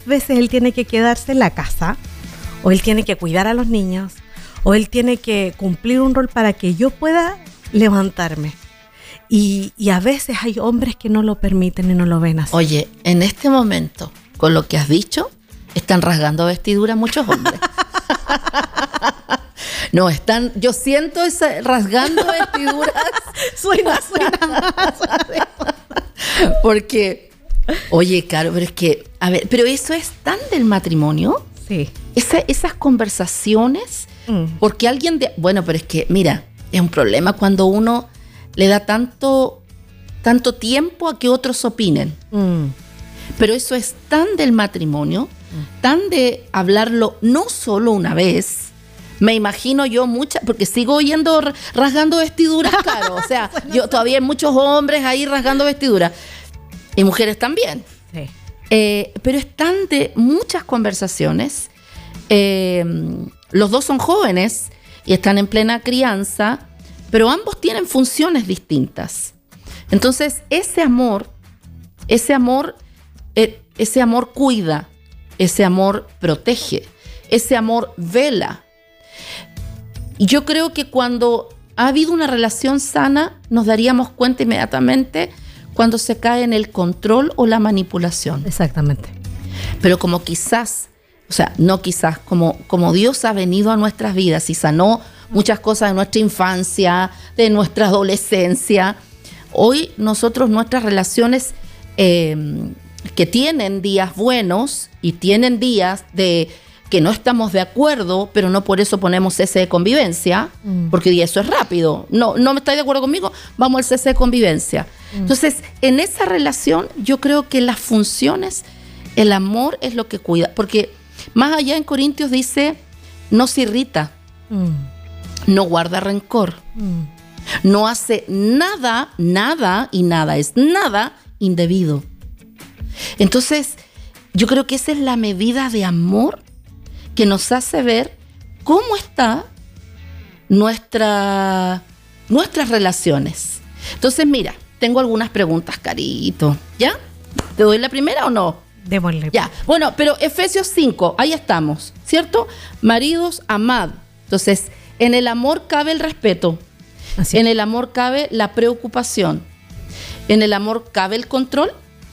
veces él tiene que quedarse en la casa, o él tiene que cuidar a los niños, o él tiene que cumplir un rol para que yo pueda levantarme. Y a veces hay hombres que no lo permiten y no lo ven así. Oye, en este momento, con lo que has dicho, están rasgando vestiduras muchos hombres. No, yo siento ese rasgando vestiduras. Suena más. Porque, oye, Caro, pero es que, a ver, pero eso es tan del matrimonio. Sí. Esas conversaciones, porque bueno, pero es que, mira, es un problema cuando uno le da tanto tiempo a que otros opinen. Pero eso es tan del matrimonio, tan de hablarlo no solo una vez. Me imagino yo porque sigo oyendo rasgando vestiduras, Caro. O sea, yo todavía hay muchos hombres ahí rasgando vestiduras. Y mujeres también. Sí. Pero están de muchas conversaciones. Los dos son jóvenes y están en plena crianza, pero ambos tienen funciones distintas. Entonces, ese amor cuida, ese amor protege, ese amor vela. Y yo creo que cuando ha habido una relación sana, nos daríamos cuenta inmediatamente cuando se cae en el control o la manipulación. Exactamente. Pero como como Dios ha venido a nuestras vidas y sanó muchas cosas de nuestra infancia, de nuestra adolescencia, hoy nuestras relaciones que tienen días buenos y tienen días de que no estamos de acuerdo, pero no por eso ponemos cese de convivencia, porque eso es rápido. No me estáis de acuerdo conmigo, vamos al cese de convivencia. Entonces, en esa relación, yo creo que las funciones, el amor es lo que cuida. Porque más allá en Corintios dice, no se irrita, no guarda rencor, no hace nada es nada indebido. Entonces, yo creo que esa es la medida de amor que nos hace ver cómo están nuestras relaciones. Entonces, mira, tengo algunas preguntas, Carito. ¿Ya? ¿Te doy la primera o no? Démosle. Ya. Bueno, pero Efesios 5, ahí estamos, ¿cierto? Maridos, amad. Entonces, en el amor cabe el respeto. Así. En el amor cabe la preocupación. En el amor cabe el control.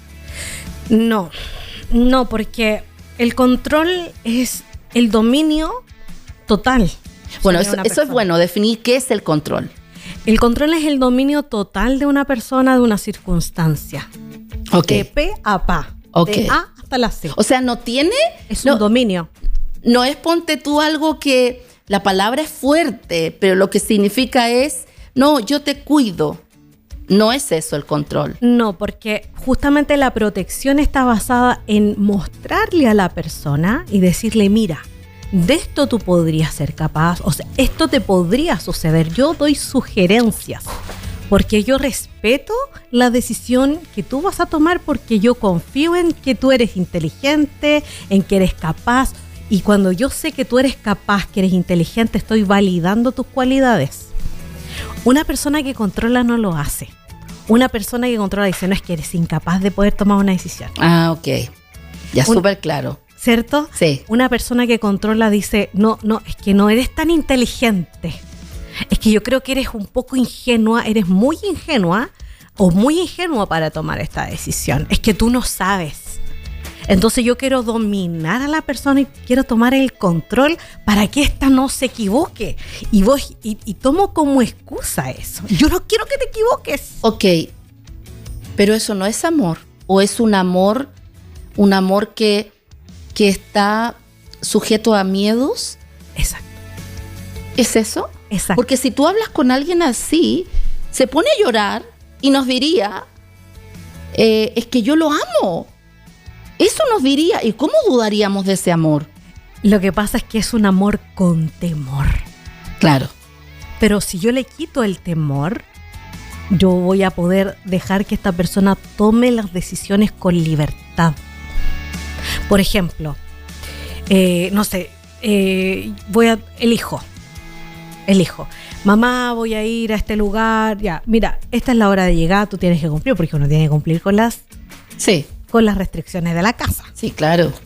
No, porque el control es el dominio total. Bueno, eso es bueno, definir qué es el control. El control es el dominio total de una persona, de una circunstancia. Okay. De P a Pa. Okay. De A hasta la C. O sea, no tiene... Es un dominio. No es, ponte tú, algo que... La palabra es fuerte, pero lo que significa es... No, yo te cuido. No es eso el control. No, porque justamente la protección está basada en mostrarle a la persona y decirle, mira, de esto tú podrías ser capaz, o sea, esto te podría suceder. Yo doy sugerencias porque yo respeto la decisión que tú vas a tomar, porque yo confío en que tú eres inteligente, en que eres capaz. Y cuando yo sé que tú eres capaz, que eres inteligente, estoy validando tus cualidades. Una persona que controla no lo hace. Una persona que controla dice, no, es que eres incapaz de poder tomar una decisión. Ah, ok. Ya súper claro. ¿Cierto? Sí. Una persona que controla dice, no, es que no eres tan inteligente. Es que yo creo que eres un poco ingenua, eres muy ingenua o muy ingenua para tomar esta decisión. Es que tú no sabes. Entonces yo quiero dominar a la persona y quiero tomar el control para que ésta no se equivoque. Y tomo como excusa eso. Yo no quiero que te equivoques. Ok, pero eso no es amor. ¿O es un amor que está sujeto a miedos? Exacto. ¿Es eso? Exacto. Porque si tú hablas con alguien así, se pone a llorar y nos diría, es que yo lo amo. Eso nos diría, ¿y cómo dudaríamos de ese amor? Lo que pasa es que es un amor con temor. Claro. Pero si yo le quito el temor, yo voy a poder dejar que esta persona tome las decisiones con libertad. Por ejemplo, elijo. Mamá, voy a ir a este lugar. Ya, mira, esta es la hora de llegar, tú tienes que cumplir, porque uno tiene que cumplir con las... Sí. Con las restricciones de la casa. Sí, claro.